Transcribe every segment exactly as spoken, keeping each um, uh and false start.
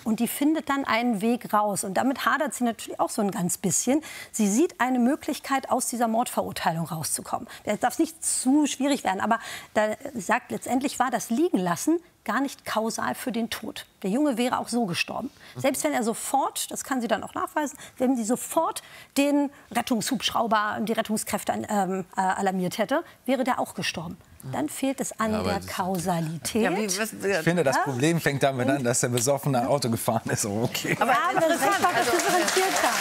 und die findet dann einen Weg raus. Und damit hadert sie natürlich auch so ein ganz bisschen. Sie sieht eine Möglichkeit, aus dieser Mordverurteilung rauszukommen. Das darf nicht zu schwierig werden, aber da sagt, letztendlich war das Liegenlassen gar nicht kausal für den Tod. Der Junge wäre auch so gestorben. Selbst wenn er sofort, das kann sie dann auch nachweisen, wenn sie sofort den Rettungshubschrauber und die Rettungskräfte ähm, äh, alarmiert hätte, wäre der auch gestorben. Dann fehlt es an ja, der Kausalität. Ja, wie, was, ich finde, das Problem fängt damit an, dass der besoffene Auto gefahren ist. Okay. Aber ja, das ist einfach also, differenzierter.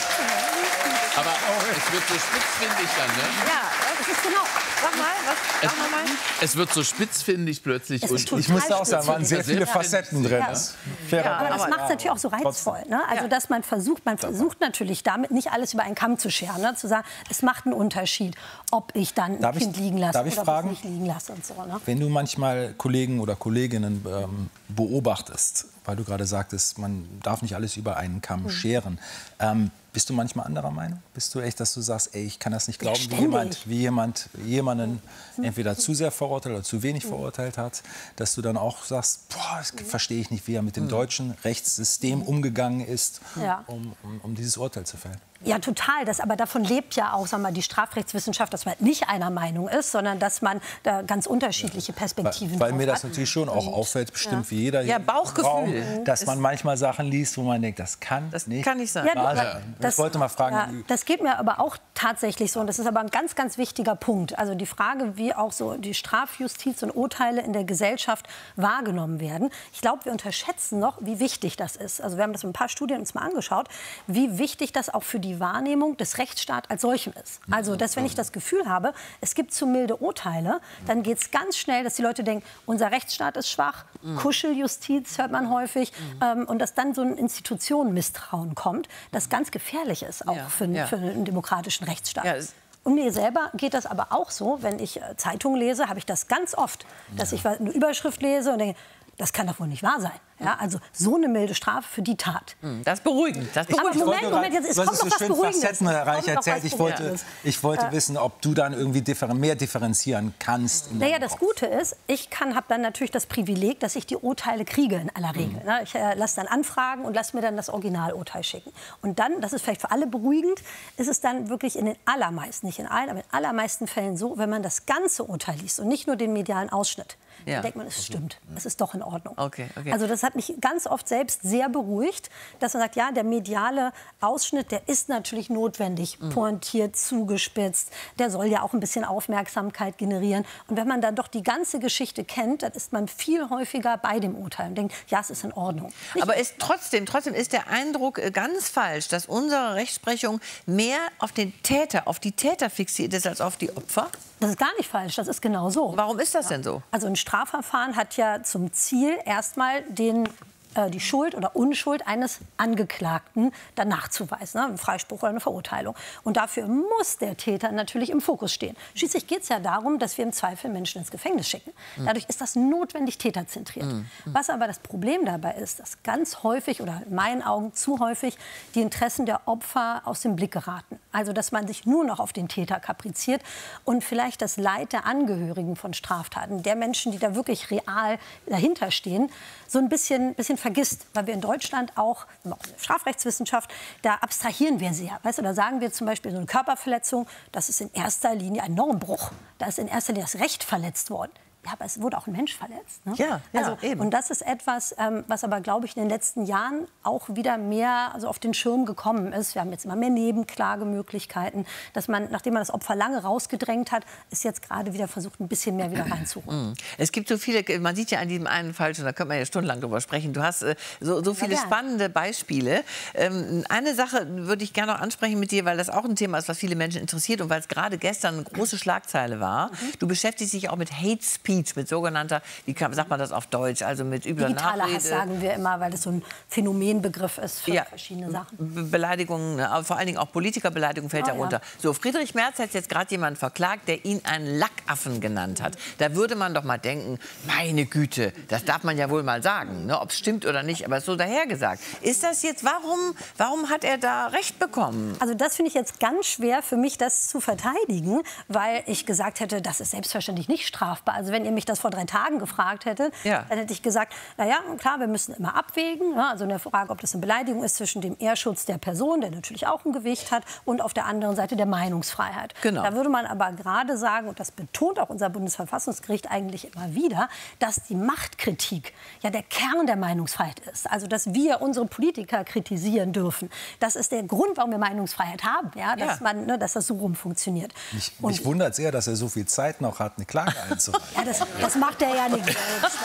Aber es wird so spitzfindig dann, ne? Ja, das ist genau. Sag mal, was? Sag mal, mal. Es wird so spitzfindig plötzlich. Und ich musste auch sagen, waren sehr viele Facetten drin. Ja. Ja, aber das macht es natürlich auch so reizvoll. Ne? Also, dass man versucht, man versucht natürlich damit nicht alles über einen Kamm zu scheren. Ne? Zu sagen, es macht einen Unterschied, ob ich dann ein darf Kind ich, liegen lasse darf ich oder fragen, ob ich nicht liegen lasse und so. Ne? Wenn du manchmal Kollegen oder Kolleginnen ähm, beobachtest, weil du gerade sagtest, man darf nicht alles über einen Kamm mhm. scheren. Ähm, bist du manchmal anderer Meinung? Bist du echt, dass du sagst, ey, ich kann das nicht glauben, ja, wie jemand, wie jemand jemanden entweder zu sehr verurteilt oder zu wenig verurteilt hat, dass du dann auch sagst, boah, das verstehe ich nicht, wie er mit dem deutschen Rechtssystem umgegangen ist, ja. um, um, um dieses Urteil zu fällen? Ja, total. Das, aber davon lebt ja auch, sagen wir, die Strafrechtswissenschaft, dass man nicht einer Meinung ist, sondern dass man da ganz unterschiedliche Perspektiven Weil, weil mir das hat. natürlich schon auch auffällt, bestimmt ja. wie jeder ja, Bauchgefühl. Raum, dass man manchmal Sachen liest, wo man denkt, das kann das nicht. kann nicht sein. Ja, also, ja. Das, ich wollte mal fragen. Ja, das geht mir aber auch tatsächlich so. Und das ist aber ein ganz, ganz wichtiger Punkt. Also die Frage, wie auch so die Strafjustiz und Urteile in der Gesellschaft wahrgenommen werden. Ich glaube, wir unterschätzen noch, wie wichtig das ist. Also wir haben das in ein paar Studien uns mal angeschaut, wie wichtig das auch für die Wahrnehmung des Rechtsstaats als solchem ist. Also, dass wenn ich das Gefühl habe, es gibt zu milde Urteile, dann geht es ganz schnell, dass die Leute denken, unser Rechtsstaat ist schwach, mhm. Kuscheljustiz hört man häufig, mhm. ähm, und dass dann so ein Institutionenmisstrauen kommt, das ganz gefährlich ist, auch ja, für, ja. für einen demokratischen Rechtsstaat. Ja, und mir selber geht das aber auch so, wenn ich äh, Zeitungen lese, habe ich das ganz oft, dass ja. ich eine Überschrift lese und denke, das kann doch wohl nicht wahr sein. Ja, also so eine milde Strafe für die Tat. Das ist beruhigend. Das aber Moment, Moment, jetzt, es kommt noch was Beruhigendes. erzählt. Ich wollte, ich wollte äh, wissen, ob du dann irgendwie differen, mehr differenzieren kannst. Naja, das Gute ist, ich habe dann natürlich das Privileg, dass ich die Urteile kriege in aller Regel. Mhm. Ich äh, lasse dann anfragen und lasse mir dann das Originalurteil schicken. Und dann, das ist vielleicht für alle beruhigend, ist es dann wirklich in den allermeisten, nicht in allen, aber in den allermeisten Fällen so, wenn man das ganze Urteil liest und nicht nur den medialen Ausschnitt, ja. dann denkt man, es stimmt, es ist doch in Ordnung. Okay, okay. Also das hat mich ganz oft selbst sehr beruhigt, dass man sagt, ja, der mediale Ausschnitt, der ist natürlich notwendig, mhm. pointiert, zugespitzt, der soll ja auch ein bisschen Aufmerksamkeit generieren. Und wenn man dann doch die ganze Geschichte kennt, dann ist man viel häufiger bei dem Urteil und denkt, ja, es ist in Ordnung. Nicht Aber ist trotzdem, trotzdem ist der Eindruck ganz falsch, dass unsere Rechtsprechung mehr auf den Täter, auf die Täter fixiert ist als auf die Opfer? Das ist gar nicht falsch, das ist genau so. Warum ist das denn so? Also ein Strafverfahren hat ja zum Ziel, erstmal den die Schuld oder Unschuld eines Angeklagten dann nachzuweisen, ne? Ein Freispruch oder eine Verurteilung. Und dafür muss der Täter natürlich im Fokus stehen. Schließlich geht es ja darum, dass wir im Zweifel Menschen ins Gefängnis schicken. Dadurch ist das notwendig täterzentriert. Mhm. Was aber das Problem dabei ist, dass ganz häufig oder in meinen Augen zu häufig die Interessen der Opfer aus dem Blick geraten. Also dass man sich nur noch auf den Täter kapriziert und vielleicht das Leid der Angehörigen von Straftaten, der Menschen, die da wirklich real dahinter stehen, so ein bisschen, bisschen vergisst, weil wir in Deutschland auch, auch in der Strafrechtswissenschaft, da abstrahieren wir sehr. Weißt du, da sagen wir zum Beispiel, so eine Körperverletzung, das ist in erster Linie ein Normbruch. Da ist in erster Linie das Recht verletzt worden. Ja, aber es wurde auch ein Mensch verletzt. Ne? Ja, ja, also, eben. Und das ist etwas, ähm, was aber, glaube ich, in den letzten Jahren auch wieder mehr also auf den Schirm gekommen ist. Wir haben jetzt immer mehr Nebenklagemöglichkeiten, dass man, nachdem man das Opfer lange rausgedrängt hat, ist jetzt gerade wieder versucht, ein bisschen mehr wieder reinzuholen. Es gibt so viele, man sieht ja an diesem einen Fall schon, da könnte man ja stundenlang drüber sprechen. Du hast äh, so, so viele ja, spannende Beispiele. Ähm, eine Sache würde ich gerne noch ansprechen mit dir, weil das auch ein Thema ist, was viele Menschen interessiert und weil es gerade gestern eine große Schlagzeile war. Mhm. Du beschäftigst dich auch mit Hate Speech. Mit sogenannter, wie kann, sagt man das auf Deutsch, also mit übler Digitaler Nachrede. Hass sagen wir immer, weil das so ein Phänomenbegriff ist für ja, verschiedene Sachen. Be Beleidigungen, vor allen Dingen auch Politikerbeleidigung fällt oh, darunter. Ja. So, Friedrich Merz hat jetzt gerade jemanden verklagt, der ihn einen Lackaffen genannt hat. Da würde man doch mal denken, meine Güte, das darf man ja wohl mal sagen, ne, ob es stimmt oder nicht, aber es ist so dahergesagt. Ist das jetzt, warum, warum hat er da Recht bekommen? Also das finde ich jetzt ganz schwer für mich, das zu verteidigen, weil ich gesagt hätte, das ist selbstverständlich nicht strafbar. Also wenn wenn ihr mich das vor drei Tagen gefragt hättet, ja. dann hätte ich gesagt, na ja, klar, wir müssen immer abwägen. Ja, also eine Frage, ob das eine Beleidigung ist zwischen dem Ehrschutz der Person, der natürlich auch ein Gewicht hat, und auf der anderen Seite der Meinungsfreiheit. Genau. Da würde man aber gerade sagen, und das betont auch unser Bundesverfassungsgericht eigentlich immer wieder, dass die Machtkritik ja der Kern der Meinungsfreiheit ist. Also dass wir unsere Politiker kritisieren dürfen. Das ist der Grund, warum wir Meinungsfreiheit haben, ja, dass, ja. Man, ne, dass das so rum funktioniert. Mich, mich wundert sehr, dass er so viel Zeit noch hat, eine Klage einzureichen. Ja, das, das macht er ja nicht selbst.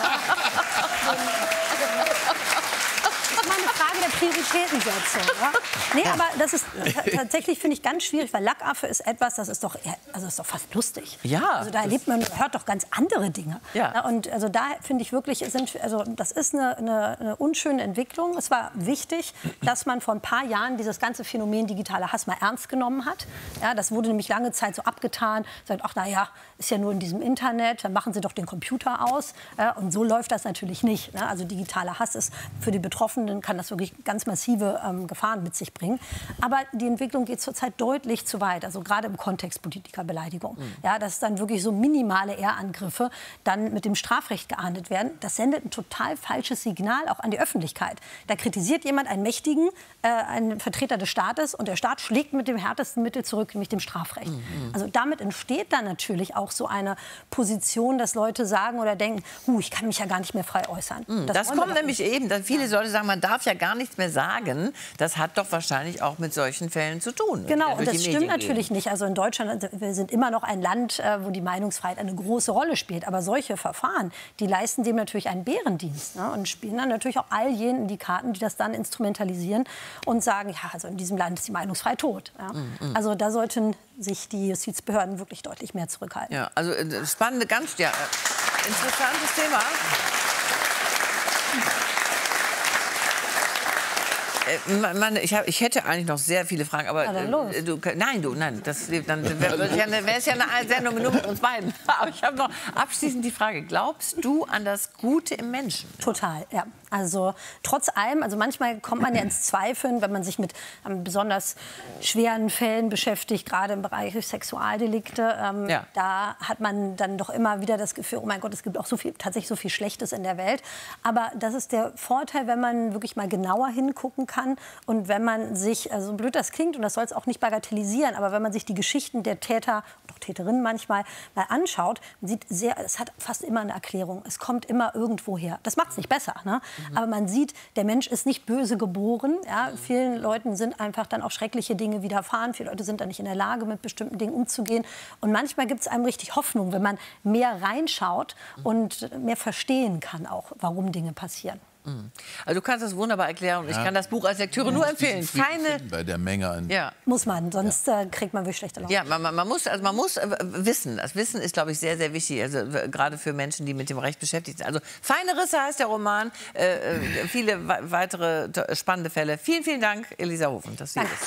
Das ist mal eine Frage der Prioritätensetzung. Ja? Nee, aber das ist tatsächlich, finde ich, ganz schwierig, weil Lackaffe ist etwas, das ist doch, also ist doch fast lustig. Ja. Also da erlebt man, hört doch ganz andere Dinge. Ja. Ja, und also da finde ich wirklich, sind, also das ist eine, eine, eine unschöne Entwicklung. Es war wichtig, dass man vor ein paar Jahren dieses ganze Phänomen digitaler Hass mal ernst genommen hat. Ja, das wurde nämlich lange Zeit so abgetan. Sagt, ach na ja, ist ja nur in diesem Internet, dann machen Sie doch den Computer aus. Ja, und so läuft das natürlich nicht. Ne? Also digitaler Hass ist für die Betroffenen, kann das wirklich ganz massive ähm, Gefahren mit sich bringen. Aber die Entwicklung geht zurzeit deutlich zu weit, also gerade im Kontext Politikerbeleidigung. Mhm. Ja, dass dann wirklich so minimale Ehrangriffe dann mit dem Strafrecht geahndet werden. Das sendet ein total falsches Signal auch an die Öffentlichkeit. Da kritisiert jemand einen Mächtigen, äh, einen Vertreter des Staates, und der Staat schlägt mit dem härtesten Mittel zurück, nämlich dem Strafrecht. Mhm. Also damit entsteht dann natürlich auch so eine Position, dass Leute sagen oder denken, huh, ich kann mich ja gar nicht mehr frei äußern. Mhm. Das, das kommt nämlich nicht. eben, dass viele Leute sagen, man darf ja gar nichts mehr sagen. Das hat doch wahrscheinlich auch mit solchen Fällen zu tun. Genau, und das stimmt natürlich nicht. Also in Deutschland, also wir sind immer noch ein Land, wo die Meinungsfreiheit eine große Rolle spielt. Aber solche Verfahren, die leisten dem natürlich einen Bärendienst, ne? Und spielen dann natürlich auch all jenen in die Karten, die das dann instrumentalisieren und sagen, ja, also in diesem Land ist die Meinungsfreiheit tot. Ja? Mhm. Also da sollten sich die Justizbehörden wirklich deutlich mehr zurückhalten. Ja, also spannende, ganz ja, interessantes Thema. Man, ich, hab, ich hätte eigentlich noch sehr viele Fragen, aber dann los. Äh, du, nein, du, nein, das dann wäre es ja eine Sendung nur mit uns beiden. Aber ich habe noch abschließend die Frage: Glaubst du an das Gute im Menschen? Total, ja. Also trotz allem, also manchmal kommt man ja ins Zweifeln, wenn man sich mit ähm, besonders schweren Fällen beschäftigt, gerade im Bereich Sexualdelikte. Ähm, ja. Da hat man dann doch immer wieder das Gefühl, oh mein Gott, es gibt auch so viel, tatsächlich so viel Schlechtes in der Welt. Aber das ist der Vorteil, wenn man wirklich mal genauer hingucken kann und wenn man sich, also so blöd das klingt, und das soll es auch nicht bagatellisieren, aber wenn man sich die Geschichten der Täter und auch Täterinnen manchmal mal anschaut, man sieht sehr, es hat fast immer eine Erklärung. Es kommt immer irgendwo her. Das macht es nicht besser, ne? Mhm. Aber man sieht, der Mensch ist nicht böse geboren. Ja? Mhm. Vielen Leuten sind einfach dann auch schreckliche Dinge widerfahren. Viele Leute sind dann nicht in der Lage, mit bestimmten Dingen umzugehen. Und manchmal gibt es einem richtig Hoffnung, wenn man mehr reinschaut und mehr verstehen kann, auch, warum Dinge passieren. Also du kannst das wunderbar erklären und ja. ich kann das Buch als Lektüre nur empfehlen. Keine bei der Menge an ja. muss man, sonst ja. äh, kriegt man wirklich schlechte Laune. Ja, man, man muss, also man muss äh, wissen. Das Wissen ist, glaube ich, sehr, sehr wichtig. Also gerade für Menschen, die mit dem Recht beschäftigt sind. Also Feine Risse heißt der Roman. Äh, äh, viele weitere spannende Fälle. Vielen, vielen Dank, Elisa Hofen, dass Sie das.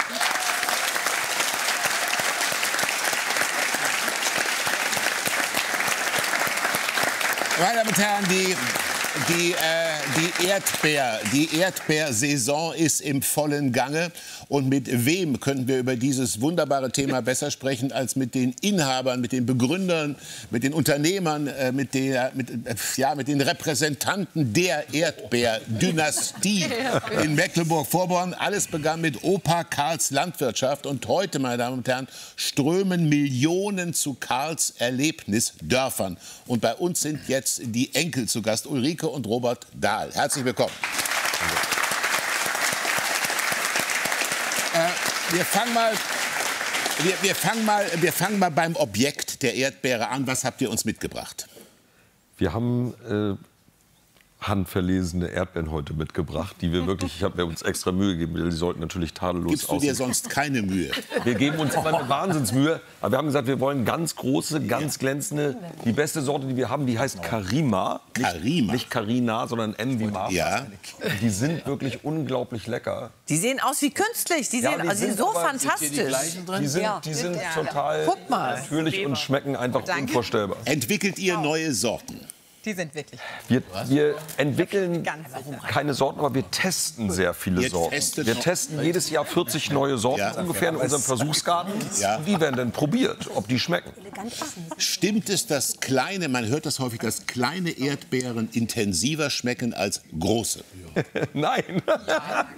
Meine Damen und Herren, die Die, äh, die, Erdbeer, die Erdbeersaison ist im vollen Gange. Und mit wem könnten wir über dieses wunderbare Thema besser sprechen als mit den Inhabern, mit den Begründern, mit den Unternehmern, äh, mit, der, mit, äh, ja, mit den Repräsentanten der Erdbeerdynastie in Mecklenburg-Vorpommern. Alles begann mit Opa Karls Landwirtschaft. Und heute, meine Damen und Herren, strömen Millionen zu Karls Erlebnisdörfern. Und bei uns sind jetzt die Enkel zu Gast, Ulrike und Robert Dahl. Herzlich willkommen. Äh, wir, fangen mal, wir, wir, fangen mal, wir fangen mal beim Objekt der Erdbeere an. Was habt ihr uns mitgebracht? Wir haben äh, handverlesene Erdbeeren heute mitgebracht, die wir wirklich, ich habe mir uns extra Mühe gegeben, die sollten natürlich tadellos Gibst du aussehen. dir sonst keine Mühe? Wir geben uns immer eine Wahnsinnsmühe, aber wir haben gesagt, wir wollen ganz große, ganz glänzende, die beste Sorte, die wir haben, die heißt Karima. Karima? Nicht Carina, sondern M wie Martha. Ja. Die sind wirklich unglaublich lecker. Die sehen aus wie künstlich, die Ja, sehen, die also sind so aber- fantastisch. Die sind, die sind total Guck mal. natürlich und schmecken einfach unvorstellbar. Entwickelt ihr neue Sorten? Die sind wirklich. Wir, wir entwickeln Ganz keine Sorten, aber wir testen sehr viele Ihr Sorten. testet Wir noch- testen jedes Jahr vierzig neue Sorten Ja. ungefähr in unserem Versuchsgarten. Ja. Und die werden dann probiert, ob die schmecken. Stimmt es, dass kleine, man hört das häufig, dass kleine Erdbeeren intensiver schmecken als große? Nein.